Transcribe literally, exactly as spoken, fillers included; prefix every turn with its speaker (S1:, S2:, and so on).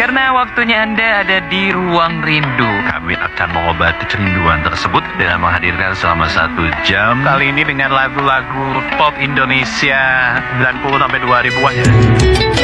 S1: Karena waktunya Anda ada di Ruang Rindu, kami akan mengobati kerinduan tersebut dengan menghadirkan selama satu jam. Kali ini dengan lagu-lagu pop Indonesia sembilan puluh sampai dua ribuan ya.